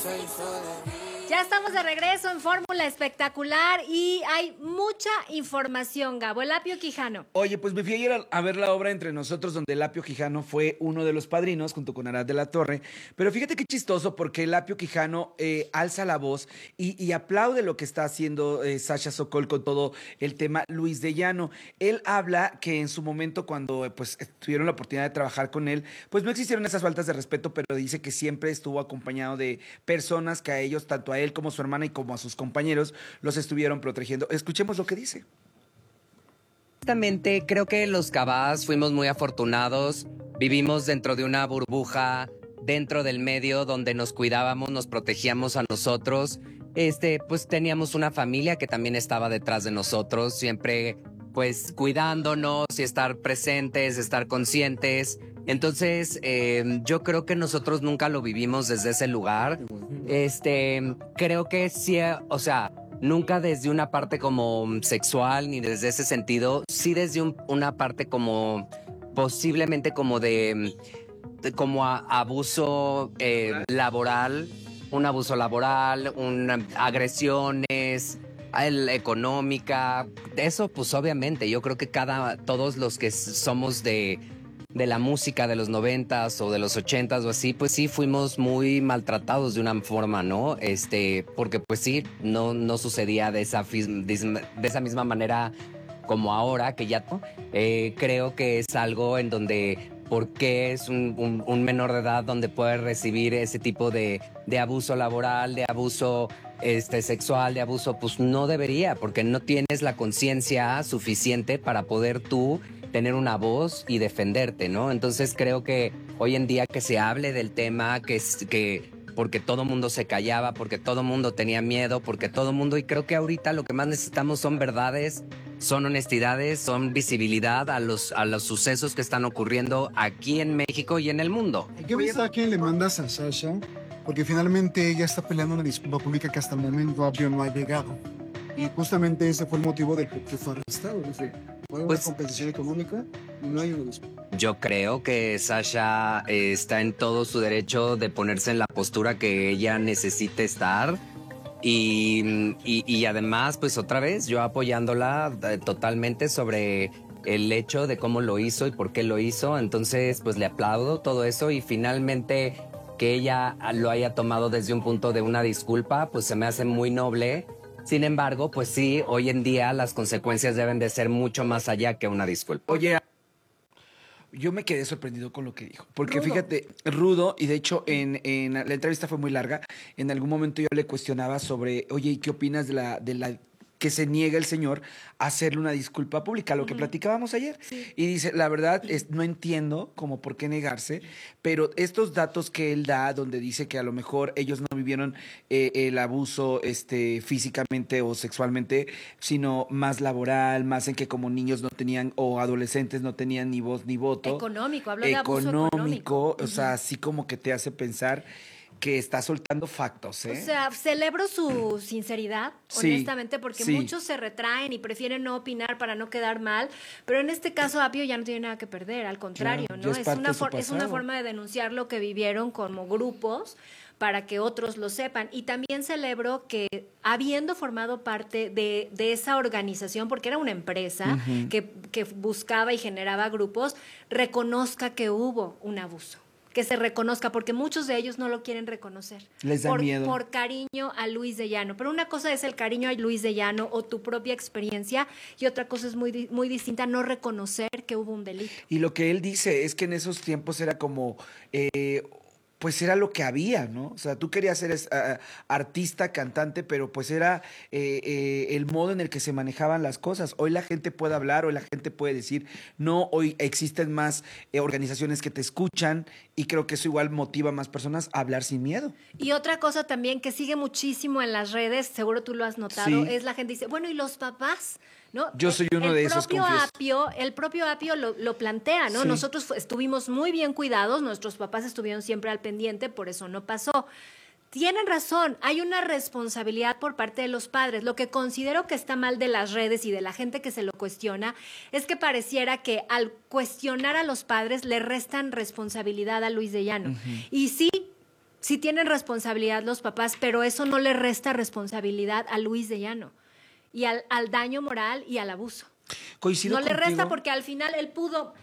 Ya estamos de regreso en Fórmula Espectacular y hay mucha información, Gabo. El Apio Quijano. Oye, pues me fui ayer a ver la obra Entre Nosotros, donde el Apio Quijano fue uno de los padrinos, junto con Arad de la Torre. Pero fíjate qué chistoso, porque el Apio Quijano alza la voz y aplaude lo que está haciendo Sasha Sokol con todo el tema Luis de Llano. Él habla que en su momento, cuando pues tuvieron la oportunidad de trabajar con él, pues no existieron esas faltas de respeto, pero dice que siempre estuvo acompañado de personas que a ellos, tanto a él como a su hermana y como a sus compañeros, los estuvieron protegiendo. Escuchemos lo que dice. Honestamente, creo que los Cabás fuimos muy afortunados. Vivimos dentro de una burbuja, dentro del medio donde nos cuidábamos, nos protegíamos a nosotros. Pues teníamos una familia que también estaba detrás de nosotros, siempre pues cuidándonos y estar presentes, estar conscientes. Entonces, yo creo que nosotros nunca lo vivimos desde ese lugar. Creo que sí, o sea, nunca desde una parte como sexual ni desde ese sentido, sí desde una parte como posiblemente como como abuso laboral, un abuso laboral, agresiones, económica. Eso pues obviamente, yo creo que todos los que somos de la música de los 90s o de los 80s o así, pues sí fuimos muy maltratados de una forma, ¿no? Porque pues sí, no sucedía de esa misma manera como ahora, que ya creo que es algo en donde, porque es un menor de edad donde puede recibir ese tipo de abuso laboral, de abuso sexual, de abuso, pues no debería, porque no tienes la conciencia suficiente para poder tú tener una voz y defenderte, ¿no? Entonces creo que hoy en día que se hable del tema, porque todo mundo se callaba, porque todo mundo tenía miedo, porque todo mundo, y creo que ahorita lo que más necesitamos son verdades, son honestidades, son visibilidad a los sucesos que están ocurriendo aquí en México y en el mundo. ¿Qué mensaje le mandas a Sasha? Porque finalmente ella está peleando una disculpa pública que hasta el momento Apio no ha llegado. Y justamente ese fue el motivo del por qué fue arrestado. Dice, fue una compensación económica y no hay una disculpa. Yo creo que Sasha está en todo su derecho de ponerse en la postura que ella necesite estar. Y además, pues otra vez, yo apoyándola totalmente sobre el hecho de cómo lo hizo y por qué lo hizo. Entonces, pues le aplaudo todo eso y finalmente que ella lo haya tomado desde un punto de una disculpa, pues se me hace muy noble. Sin embargo, pues sí, hoy en día las consecuencias deben de ser mucho más allá que una disculpa. Oye, yo me quedé sorprendido con lo que dijo, porque fíjate, rudo, y de hecho en la entrevista fue muy larga, en algún momento yo le cuestionaba sobre, oye, ¿y qué opinas de la que se niega el señor a hacerle una disculpa pública, lo que platicábamos ayer? Sí. Y dice, la verdad, no entiendo como por qué negarse, pero estos datos que él da, donde dice que a lo mejor ellos no vivieron el abuso físicamente o sexualmente, sino más laboral, más en que como niños no tenían, o adolescentes no tenían ni voz ni voto. Económico, hablo de abuso económico. O sea, así como que te hace pensar que está soltando factos, ¿eh? O sea, celebro su sinceridad, honestamente, porque muchos se retraen y prefieren no opinar para no quedar mal, pero en este caso Apio ya no tiene nada que perder, al contrario, claro, ¿no? Es una forma de denunciar lo que vivieron como grupos para que otros lo sepan. Y también celebro que, habiendo formado parte de esa organización, porque era una empresa que buscaba y generaba grupos, reconozca que hubo un abuso. Que se reconozca, porque muchos de ellos no lo quieren reconocer. Les da miedo. Por cariño a Luis de Llano. Pero una cosa es el cariño a Luis de Llano o tu propia experiencia, y otra cosa es muy, muy distinta, no reconocer que hubo un delito. Y lo que él dice es que en esos tiempos era como... pues era lo que había, ¿no? O sea, tú querías ser artista, cantante, pero pues era el modo en el que se manejaban las cosas. Hoy la gente puede hablar, hoy la gente puede decir, no, hoy existen más organizaciones que te escuchan, y creo que eso igual motiva a más personas a hablar sin miedo. Y otra cosa también que sigue muchísimo en las redes, seguro tú lo has notado, es la gente dice, bueno, ¿y los papás? ¿No? Yo soy uno de esos, confieso. El propio Apio lo plantea, ¿no? Sí. Nosotros estuvimos muy bien cuidados, nuestros papás estuvieron siempre al pendiente, por eso no pasó. Tienen razón, hay una responsabilidad por parte de los padres. Lo que considero que está mal de las redes y de la gente que se lo cuestiona es que pareciera que al cuestionar a los padres le restan responsabilidad a Luis de Llano. Y sí, Sí tienen responsabilidad los papás, pero eso no le resta responsabilidad a Luis de Llano y al daño moral y al abuso. Coincido No le contigo. resta porque al final él pudo,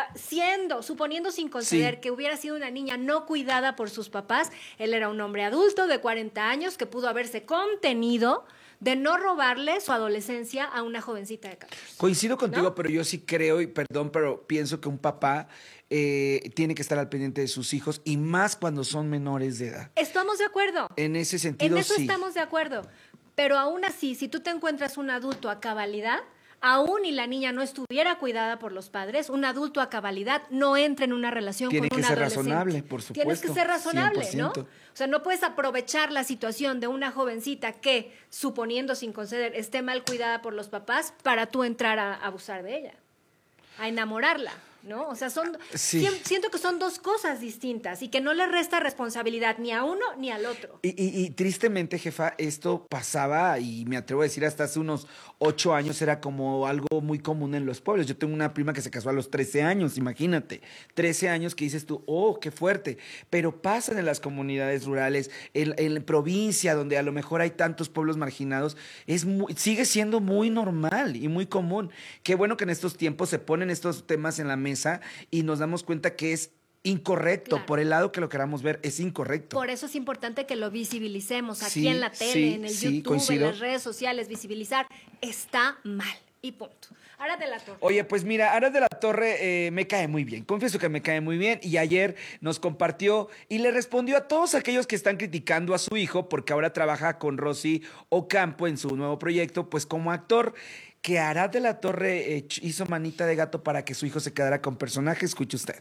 suponiendo sin conceder que hubiera sido una niña no cuidada por sus papás, él era un hombre adulto de 40 años que pudo haberse contenido de no robarle su adolescencia a una jovencita de 14. Coincido contigo, ¿no? pero yo sí creo, y perdón, pero pienso que un papá tiene que estar al pendiente de sus hijos, y más cuando son menores de edad. Estamos de acuerdo. En ese sentido, En eso sí. estamos de acuerdo. Pero aún así, si tú te encuentras un adulto a cabalidad, aún y la niña no estuviera cuidada por los padres, un adulto a cabalidad no entra en una relación Tiene con que un ser adolescente. razonable, por supuesto. Tienes que ser razonable, 100%. ¿no? O sea, no puedes aprovechar la situación de una jovencita que, suponiendo sin conceder, esté mal cuidada por los papás para tú entrar a abusar de ella, a enamorarla, ¿no? O sea, Sí. siento que son dos cosas distintas y que no le resta responsabilidad ni a uno ni al otro. Y tristemente, jefa, esto pasaba, y me atrevo a decir hasta hace unos 8 años, era como algo muy común en los pueblos. Yo tengo una prima que se casó a los 13 años, imagínate. 13 años que dices tú, oh, qué fuerte. Pero pasan en las comunidades rurales, en provincia, donde a lo mejor hay tantos pueblos marginados, sigue siendo muy normal y muy común. Qué bueno que en estos tiempos se ponen estos temas en la mesa y nos damos cuenta que es incorrecto. Claro. Por el lado que lo queramos ver, es incorrecto. Por eso es importante que lo visibilicemos aquí Sí, en la tele, sí, en el sí, YouTube, coincido. en las redes sociales. Visibilizar está mal y punto. Ahora de la torre. Oye, pues mira, Aras de la Torre me cae muy bien. Confieso que me cae muy bien. Y ayer nos compartió y le respondió a todos aquellos que están criticando a su hijo porque ahora trabaja con Rosy Ocampo en su nuevo proyecto, pues como actor. Que Aras de la Torre hizo manita de gato para que su hijo se quedara con personaje. Escuche usted.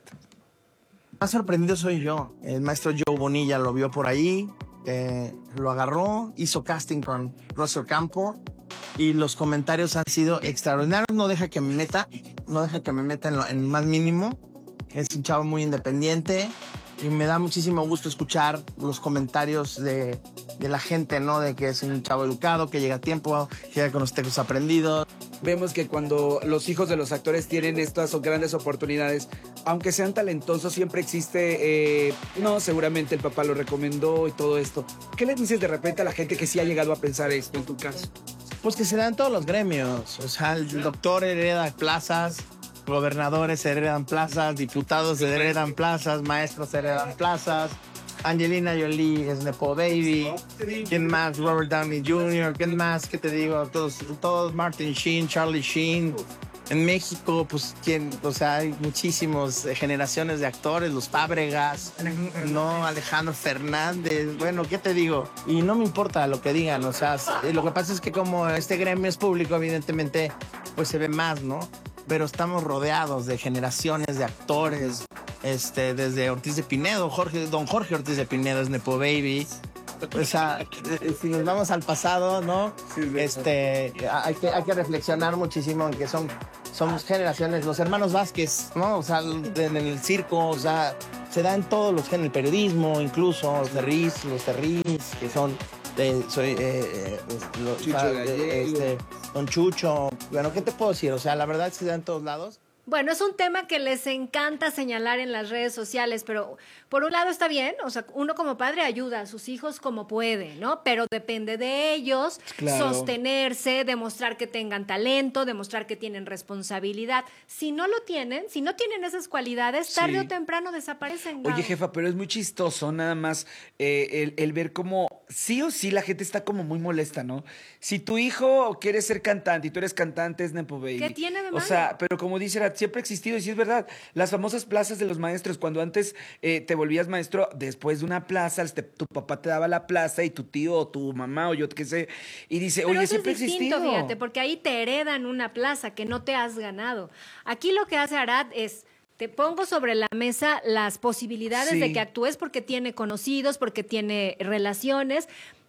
Más sorprendido soy yo. El maestro Joe Bonilla lo vio por ahí, lo agarró, hizo casting con Rosy Ocampo y los comentarios han sido extraordinarios. No deja que me meta en el más mínimo. Es un chavo muy independiente y me da muchísimo gusto escuchar los comentarios de la gente, ¿no? De que es un chavo educado, que llega a tiempo, que llega con los textos aprendidos. Vemos que cuando los hijos de los actores tienen estas grandes oportunidades, aunque sean talentosos, siempre existe, no, seguramente el papá lo recomendó y todo esto. ¿Qué le dices de repente a la gente que sí ha llegado a pensar esto en tu caso? Pues que se dan todos los gremios. O sea, el doctor hereda plazas, gobernadores heredan plazas, diputados heredan plazas, maestros heredan plazas. Angelina Jolie es Nepo Baby. ¿Quién más? Robert Downey Jr. ¿Quién más? ¿Qué te digo? Todos Martin Sheen, Charlie Sheen. En México, pues, o sea, hay muchísimas generaciones de actores, los Fábregas, ¿no? Alejandro Fernández, bueno, ¿qué te digo? Y no me importa lo que digan, o sea, lo que pasa es que como este gremio es público, evidentemente, pues se ve más, ¿no? Pero estamos rodeados de generaciones de actores, desde Ortiz de Pinedo, don Jorge Ortiz de Pinedo es Nepo Baby. O sea, si nos vamos al pasado, ¿no? Hay que reflexionar muchísimo en que somos generaciones, los hermanos Vázquez, ¿no? O sea, en el circo, o sea, se da en todos los géneros, el periodismo, incluso los Terriz, que son Don Chucho. Bueno, ¿qué te puedo decir? O sea, la verdad se da en todos lados. Bueno, es un tema que les encanta señalar en las redes sociales, pero por un lado está bien, o sea, uno como padre ayuda a sus hijos como puede, ¿no? Pero depende de ellos sostenerse, demostrar que tengan talento, demostrar que tienen responsabilidad. Si no lo tienen, si no tienen esas cualidades, tarde o temprano desaparecen. Oye, jefa, pero es muy chistoso nada más el ver cómo sí o sí la gente está como muy molesta, ¿no? Si tu hijo quiere ser cantante y tú eres cantante, es Nepo Baby. ¿Qué tiene de malo? O sea, pero como dice Arat, siempre ha existido, y sí es verdad, las famosas plazas de los maestros, cuando antes te volvías maestro después de una plaza, tu papá te daba la plaza y tu tío o tu mamá o yo qué sé, y dice, Pero oye, eso siempre ha es distinto, existido. fíjate, porque ahí te heredan una plaza que no te has ganado. Aquí lo que hace Arat es, te pongo sobre la mesa las posibilidades Sí. de que actúes porque tiene conocidos, porque tiene relaciones,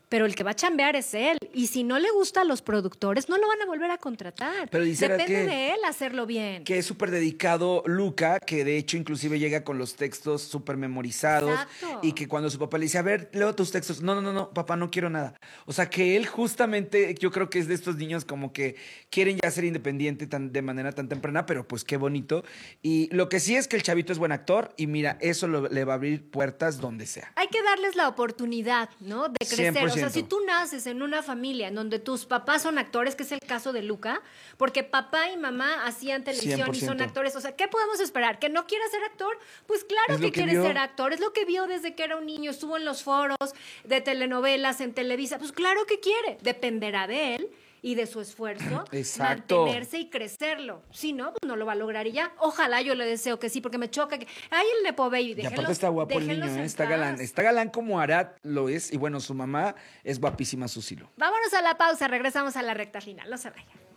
pero el que va a chambear es él. Y si no le gusta a los productores, no lo van a volver a contratar. Pero Depende que, de él hacerlo bien. Que es súper dedicado Luca, que de hecho inclusive llega con los textos súper memorizados. Exacto. Y que cuando su papá le dice, a ver, leo tus textos. No, papá, no quiero nada. O sea, que él justamente, yo creo que es de estos niños como que quieren ya ser independiente de manera tan temprana, pero pues qué bonito. Y lo que sí es que el chavito es buen actor y mira, eso le va a abrir puertas donde sea. Hay que darles la oportunidad, ¿no? De crecer. 100%. O sea, si tú naces en una familia en donde tus papás son actores, que es el caso de Luca, porque papá y mamá hacían televisión 100%. y son actores, o sea, ¿qué podemos esperar? ¿Que no quiera ser actor? Pues claro que quiere ser actor, es lo que vio desde que era un niño, estuvo en los foros de telenovelas, en Televisa, pues claro que quiere, dependerá de él y de su esfuerzo, Exacto, mantenerse y crecerlo. Si no, pues no lo va a lograr y ya. Ojalá, yo le deseo que sí, porque me choca que... ¡Ay, el Nepo Baby! Y aparte está guapo el niño, está galán. Está galán como Arad lo es. Y bueno, su mamá es guapísima, Susilo. Vámonos a la pausa, regresamos a la recta final. No se vayan.